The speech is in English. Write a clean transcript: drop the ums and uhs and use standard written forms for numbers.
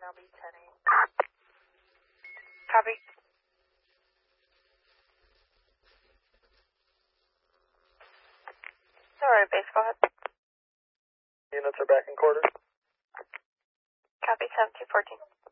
I'll be 10-8. Copy. Alright, base, go ahead. Units are back in quarters. Copy, 7214.